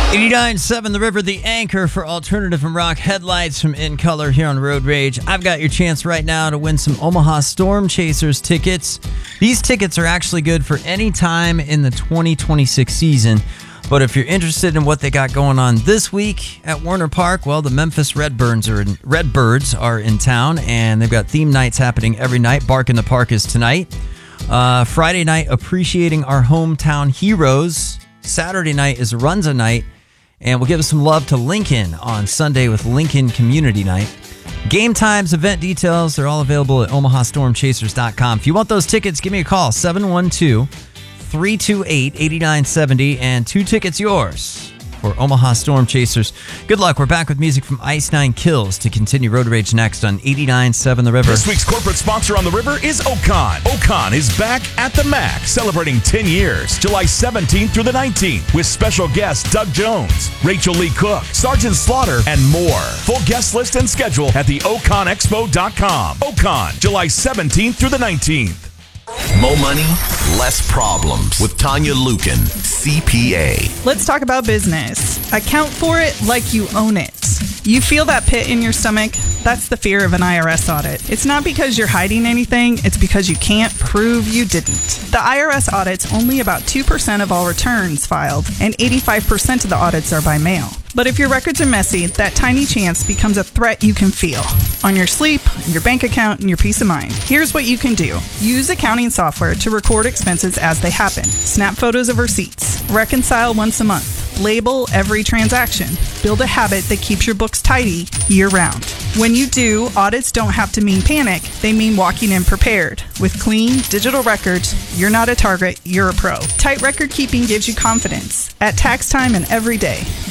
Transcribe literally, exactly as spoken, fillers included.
eighty-nine point seven The River, the anchor for alternative and rock headlights from In Color here on Road Rage. I've got your chance right now to win some Omaha Storm Chasers tickets. These tickets are actually good for any time in the twenty twenty-six season. But if you're interested in what they got going on this week at Warner Park, well, the Memphis Redbirds are in, Redbirds are in town, and they've got theme nights happening every night. Bark in the Park is tonight. Uh, Friday night, Appreciating Our Hometown Heroes. Saturday night is Runza Night. And we'll give some love to Lincoln on Sunday with Lincoln Community Night. Game times, event details, they're all available at omaha storm chasers dot com. If you want those tickets, give me a call, seven one two, three two eight, eight nine seven zero, and two tickets yours for Omaha Storm Chasers. Good luck. We're back with music from Ice Nine Kills to continue Road Rage next on eighty-nine point seven The River. This week's corporate sponsor on The River is Ocon. Ocon is back at the Mac, celebrating ten years, July seventeenth through the nineteenth, with special guests Doug Jones, Rachel Lee Cook, Sergeant Slaughter, and more. Full guest list and schedule at the ocon expo dot com. Ocon, July seventeenth through the nineteenth. More money, less problems with Tanya Lukin, C P A. Let's talk about business. Account for it like you own it. You feel that pit in your stomach? That's the fear of an I R S audit. It's not because you're hiding anything, it's because you can't prove you didn't. The I R S audits only about two percent of all returns filed, and eighty-five percent of the audits are by mail. But if your records are messy, that tiny chance becomes a threat you can feel on your sleep, your bank account, and your peace of mind. Here's what you can do. Use accounting software to record expenses as they happen. Snap photos of receipts. Reconcile once a month. Label every transaction. Build a habit that keeps your books tidy year-round. When you do, audits don't have to mean panic. They mean walking in prepared. With clean, digital records, you're not a target, you're a pro. Tight record keeping gives you confidence at tax time and every day.